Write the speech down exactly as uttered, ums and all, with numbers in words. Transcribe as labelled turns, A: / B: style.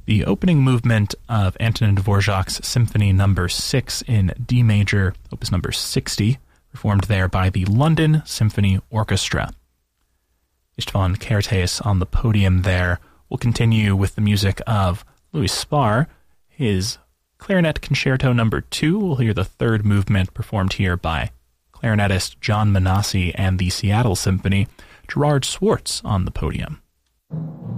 A: the opening movement of Antonin Dvorak's Symphony Number six in D major, opus number sixty, performed there by the London Symphony Orchestra. Istvan Kertész on the podium there. We'll continue with the music of Louis Spar, his Clarinet Concerto Number two. We'll hear the third movement performed here by clarinetist John Manassi and the Seattle Symphony. Gerard Swartz on the podium.